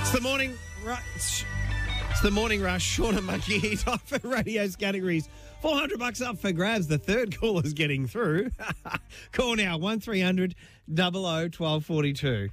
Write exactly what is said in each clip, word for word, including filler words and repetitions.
It's the morning rush. It's the morning rush. Sean and Monkey time for radio's categories. four hundred bucks up for grabs. The third caller's getting through. Call now, one three hundred double oh twelve forty-two.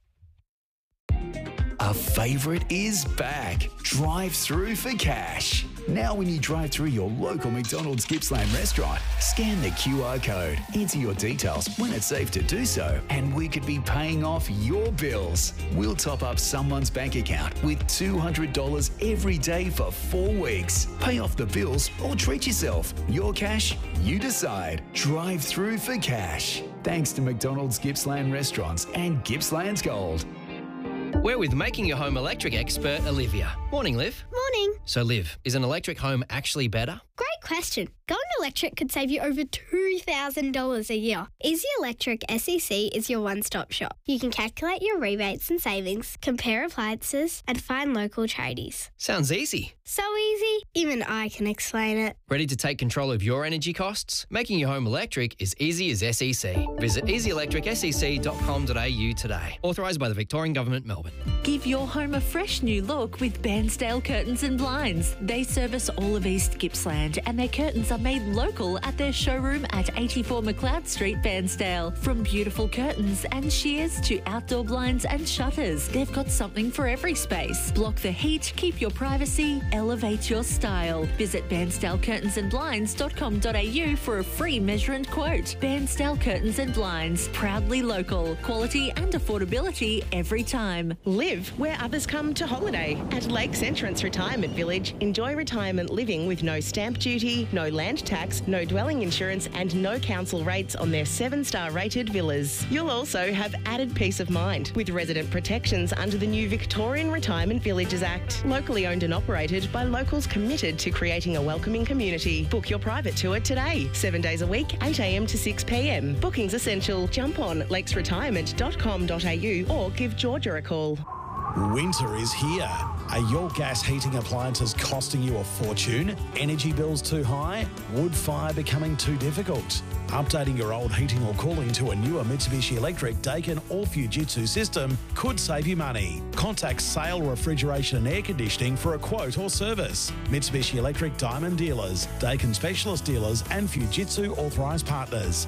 A favourite is back. Drive through for cash. Now when you drive through your local McDonald's Gippsland restaurant, scan the Q R code, enter your details when it's safe to do so, and we could be paying off your bills. We'll top up someone's bank account with two hundred dollars every day for four weeks. Pay off the bills or treat yourself. Your cash, you decide. Drive through for cash. Thanks to McDonald's Gippsland Restaurants and Gippsland's Gold. We're with Making Your Home Electric expert, Olivia. Morning, Liv. Morning. So, Liv, is an electric home actually better? Great question. Going electric could save you over two thousand dollars a year. Easy Electric S E C is your one-stop shop. You can calculate your rebates and savings, compare appliances, and find local tradies. Sounds easy. So easy, even I can explain it. Ready to take control of your energy costs? Making your home electric is easy as S E C. Visit easy electric s e c dot com dot a u today. Authorised by the Victorian Government, Melbourne. Give your home a fresh new look with Bairnsdale Curtains and Blinds. They service all of East Gippsland and their curtains are made local at their showroom at eighty-four McLeod Street, Bairnsdale. From beautiful curtains and shears to outdoor blinds and shutters, they've got something for every space. Block the heat, keep your privacy, elevate your style. Visit bairnsdale curtains and blinds dot com dot a u for a free measurement quote. Bairnsdale Curtains and Blinds, proudly local. Quality and affordability every time. Live where others come to holiday. At Lakes Entrance Retirement Village, enjoy retirement living with no stamp duty, no land tax, no dwelling insurance and no council rates on their seven-star rated villas. You'll also have added peace of mind with resident protections under the new Victorian Retirement Villages Act. Locally owned and operated by locals committed to creating a welcoming community. Book your private tour today. Seven days a week, eight a m to six p m. Bookings essential. Jump on lakes retirement dot com dot a u or give Georgia a call. Winter is here. Are your gas heating appliances costing you a fortune? Energy bills too high? Wood fire becoming too difficult? Updating your old heating or cooling to a newer Mitsubishi Electric, Daikin or Fujitsu system could save you money. Contact Sale Refrigeration and Air Conditioning for a quote or service. Mitsubishi Electric Diamond Dealers, Daikin Specialist Dealers and Fujitsu Authorised Partners.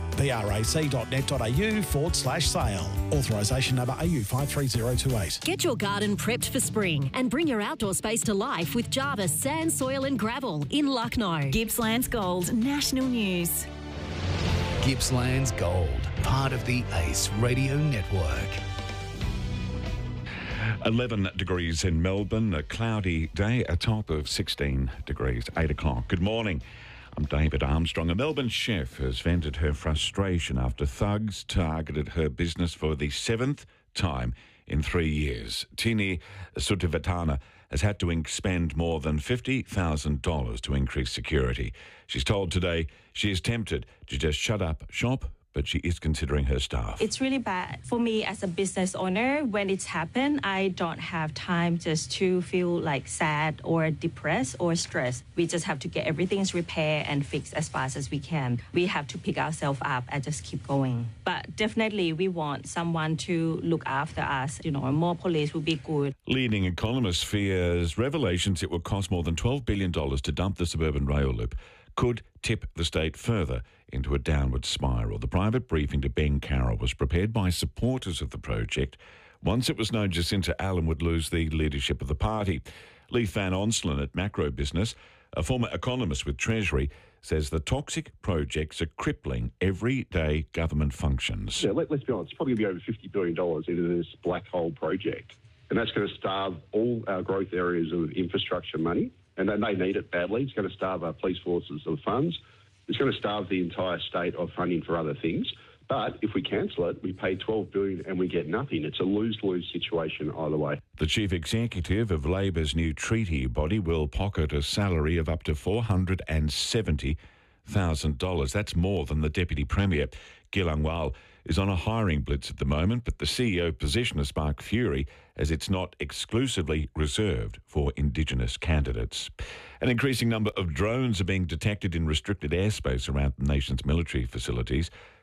brac.net.au forward slash sale. Authorisation number A U five three zero two eight. Get your garden prepped for spring and bring your outdoor space to life with Jarvis Sand, Soil and Gravel in Lucknow. Gippsland's Gold, National News. Gippsland's Gold, part of the Ace Radio Network. eleven degrees in Melbourne, a cloudy day, a top of sixteen degrees, eight o'clock. Good morning. I'm David Armstrong. A Melbourne chef has vented her frustration after thugs targeted her business for the seventh time in three years. Tini Sutivatana has had to expend more than fifty thousand dollars to increase security. She's told Today she is tempted to just shut up shop, but she is considering her staff. It's really bad for me as a business owner. When it's happened, I don't have time just to feel like sad or depressed or stressed. We just have to get everything repaired and fixed as fast as we can. We have to pick ourselves up and just keep going. But definitely we want someone to look after us. You know, more police would be good. Leading economist fears revelations it will cost more than twelve billion dollars to dump the suburban rail loop could tip the state further into a downward spiral. The private briefing to Ben Carroll was prepared by supporters of the project once it was known Jacinta Allen would lose the leadership of the party. Leith Van Onselen at Macro Business, a former economist with Treasury, says the toxic projects are crippling everyday government functions. Yeah, let, let's be honest, it's probably going to be over fifty billion dollars into this black hole project. And that's going to starve all our growth areas of infrastructure money. And then they need it badly. It's going to starve our police forces of funds. It's going to starve the entire state of funding for other things. But if we cancel it, we pay twelve billion dollars and we get nothing. It's a lose-lose situation either way. The chief executive of Labor's new treaty body will pocket a salary of up to four hundred seventy thousand dollars. That's more than the deputy premier. Gilang Wal is on a hiring blitz at the moment, but the C E O position has sparked fury as it's not exclusively reserved for Indigenous candidates. An increasing number of drones are being detected in restricted airspace around the nation's military facilities.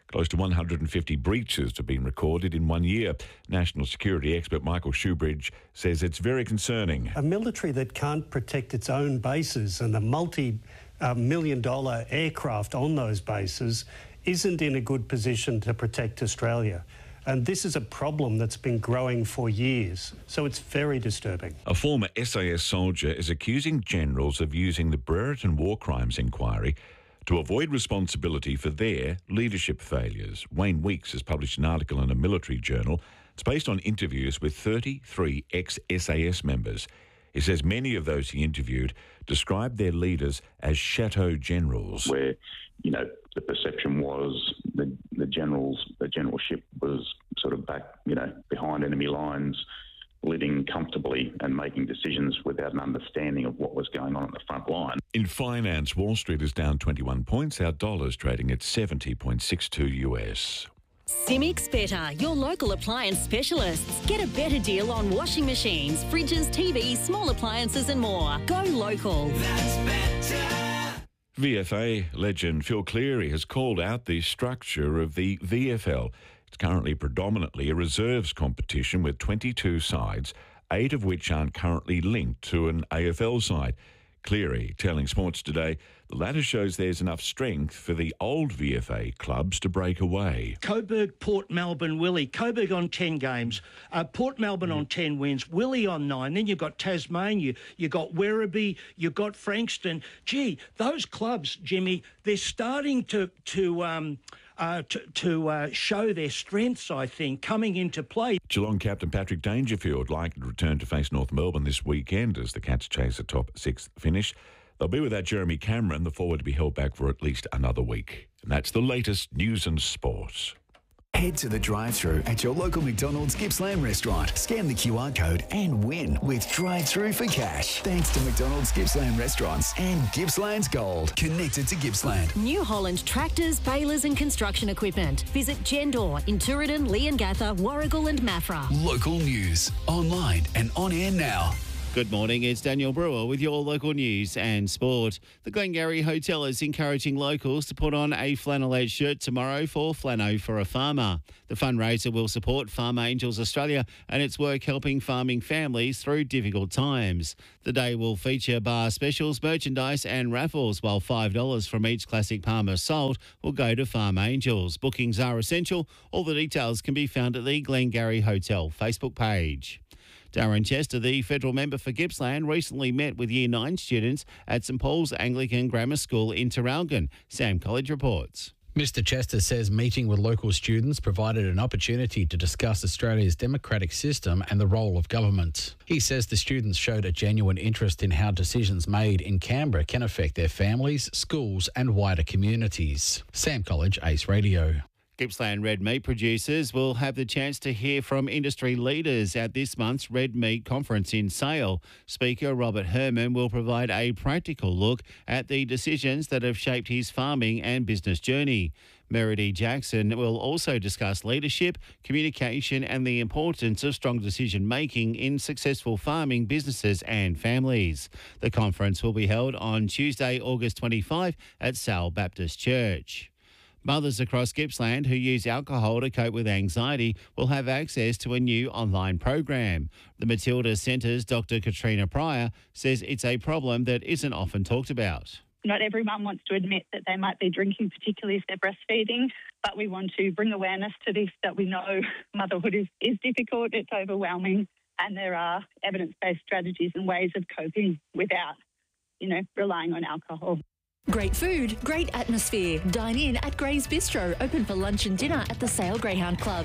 Close to one hundred fifty breaches have been recorded in one year. National security expert Michael Shoebridge says it's very concerning. A military that can't protect its own bases and the multi-million dollar aircraft on those bases isn't in a good position to protect Australia. And this is a problem that's been growing for years, so it's very disturbing. A former S A S soldier is accusing generals of using the Brereton War Crimes Inquiry to avoid responsibility for their leadership failures. Wayne Weeks has published an article in a military journal. It's based on interviews with thirty-three ex-S A S members. He says many of those he interviewed described their leaders as chateau generals. Where, you know, the perception was the, the generals, the generalship was sort of back, you know, behind enemy lines, living comfortably and making decisions without an understanding of what was going on at the front line. In finance, Wall Street is down twenty-one points. Our dollar's trading at seventy point six two U S. Simics Better, your local appliance specialists. Get a better deal on washing machines, fridges, T Vs, small appliances and more. Go local. That's better. V F A legend Phil Cleary has called out the structure of the V F L. It's currently predominantly a reserves competition with twenty-two sides, eight of which aren't currently linked to an A F L side. Cleary telling Sports Today the latter shows there's enough strength for the old V F A clubs to break away. Coburg, Port Melbourne, Willie. Coburg on ten games. Uh, Port Melbourne on ten wins. Willie on nine. Then you've got Tasmania. You've got Werribee. You've got Frankston. Gee, those clubs, Jimmy, they're starting to... to um, Uh, to, to uh, show their strengths, I think, coming into play. Geelong captain Patrick Dangerfield likely to return to face North Melbourne this weekend as the Cats chase a top six finish. They'll be without Jeremy Cameron, the forward to be held back for at least another week. And that's the latest news and sport. Head to the drive-thru at your local McDonald's Gippsland restaurant. Scan the Q R code and win with drive-thru for cash. Thanks to McDonald's Gippsland restaurants and Gippsland's Gold. Connected to Gippsland. New Holland tractors, balers and construction equipment. Visit Gendor in Tooradin, Leongatha, Warragul and Maffra. Local news, online and on air now. Good morning, it's Daniel Brewer with your local news and sport. The Glengarry Hotel is encouraging locals to put on a flannelette shirt tomorrow for Flano for a Farmer. The fundraiser will support Farm Angels Australia and its work helping farming families through difficult times. The day will feature bar specials, merchandise and raffles, while five dollars from each classic Palmer sold will go to Farm Angels. Bookings are essential. All the details can be found at the Glengarry Hotel Facebook page. Darren Chester, the federal member for Gippsland, recently met with Year nine students at St Paul's Anglican Grammar School in Terralgan. Sam College reports. Mister Chester says meeting with local students provided an opportunity to discuss Australia's democratic system and the role of government. He says the students showed a genuine interest in how decisions made in Canberra can affect their families, schools and wider communities. Sam College, Ace Radio. Gippsland red meat producers will have the chance to hear from industry leaders at this month's Red Meat Conference in Sale. Speaker Robert Herman will provide a practical look at the decisions that have shaped his farming and business journey. Meredy Jackson will also discuss leadership, communication and the importance of strong decision-making in successful farming businesses and families. The conference will be held on Tuesday, August twenty-fifth at Sale Baptist Church. Mothers across Gippsland who use alcohol to cope with anxiety will have access to a new online program. The Matilda Centre's Doctor Katrina Pryor says it's a problem that isn't often talked about. Not every mum wants to admit that they might be drinking, particularly if they're breastfeeding, but we want to bring awareness to this, that we know motherhood is, is difficult, it's overwhelming, and there are evidence-based strategies and ways of coping without, you know, relying on alcohol. Great food, great atmosphere. Dine in at Gray's Bistro, open for lunch and dinner at the Sale Greyhound Club.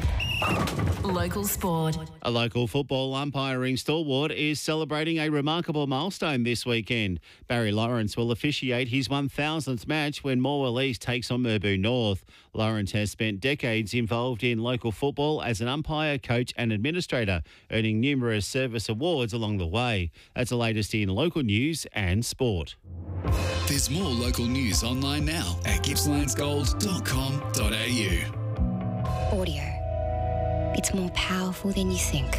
Local sport. A local football umpiring stalwart is celebrating a remarkable milestone this weekend. Barry Lawrence will officiate his one thousandth match when Morwell East takes on Merbau North. Lawrence has spent decades involved in local football as an umpire, coach and administrator, earning numerous service awards along the way. That's the latest in local news and sport. There's more local news online now at gippslands gold dot com dot a u. Audio. It's more powerful than you think.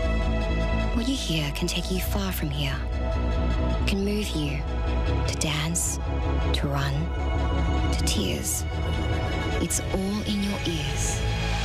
What you hear can take you far from here. It can move you to dance, to run, to tears. It's all in your ears.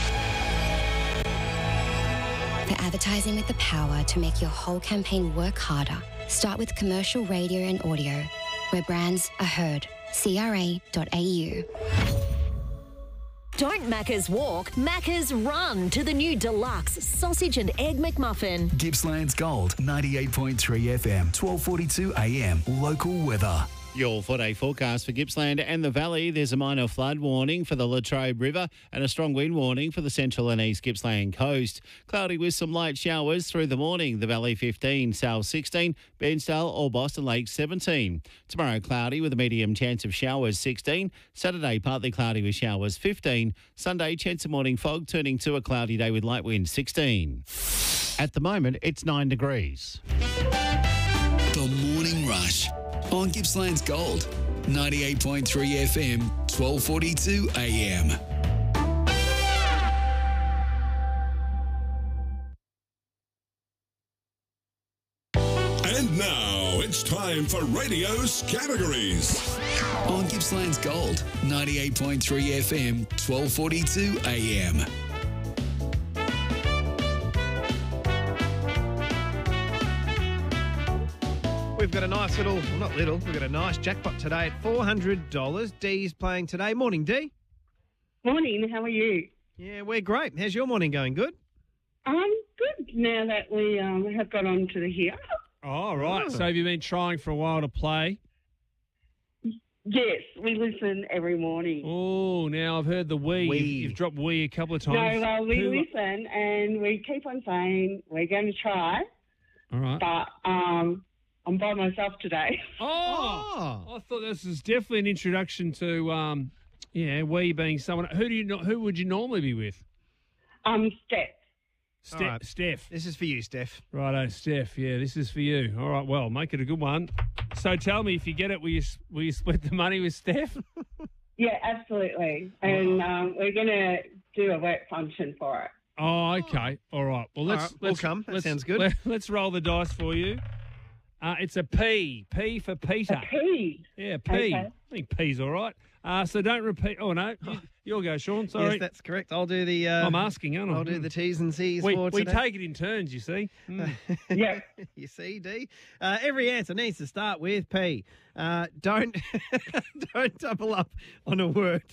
For advertising with the power to make your whole campaign work harder, start with commercial radio and audio, where brands are heard. C R A dot A U. Don't Macca's walk, Macca's run to the new deluxe sausage and egg McMuffin. Gippsland's Gold, ninety-eight point three F M, twelve forty-two A M. Local weather. Your four-day forecast for Gippsland and the Valley. There's a minor flood warning for the Latrobe River and a strong wind warning for the central and east Gippsland coast. Cloudy with some light showers through the morning. The Valley fifteen, South sixteen, Bairnsdale or Boston Lake seventeen. Tomorrow cloudy with a medium chance of showers sixteen. Saturday partly cloudy with showers fifteen. Sunday chance of morning fog turning to a cloudy day with light wind sixteen. At the moment it's nine degrees. The Morning Rush on Gippsland's Gold, ninety-eight point three F M, twelve forty-two A M. And now it's time for radio's categories. On Gippsland's Gold, ninety-eight point three F M, twelve forty-two A M. We've got a nice little, well, not little, we've got a nice jackpot today at four hundred dollars. Dee's playing today. Morning, Dee. Morning, how are you? Yeah, we're great. How's your morning going? Good? Um, good, now that we um, have got on to the here. Oh, right. So have you been trying for a while to play? Yes, we listen every morning. Oh, now I've heard the we. We. You've, you've dropped we a couple of No, times. well, we Who- listen and we keep on saying we're going to try, All right. but um, I'm by myself today. Oh, I thought this was definitely an introduction to, um, yeah, we being someone. Who do you know? Who would you normally be with? Um, Steph. Steph. All right. Steph. This is for you, Steph. Righto, Steph. Yeah, this is for you. All right, well, make it a good one. So tell me, if you get it, will you will you split the money with Steph? Yeah, absolutely. And um, we're going to do a work function for it. Oh, okay. All right. Well, let's All right, we'll let's come. That let's- sounds good. Let, let's roll the dice for you. Uh, it's a P. P for Peter. A P? Yeah, P. Okay. I think P's all right. Uh, so don't repeat. Oh, no. You, you'll go, Sean. Sorry. Yes, that's correct. I'll do the... Uh, I'm asking, aren't I? I'll do the T's and C's we, for we today. take it in turns, you see. Mm. Yeah. You see, D? Uh, every answer needs to start with P. Uh, don't don't double up on a word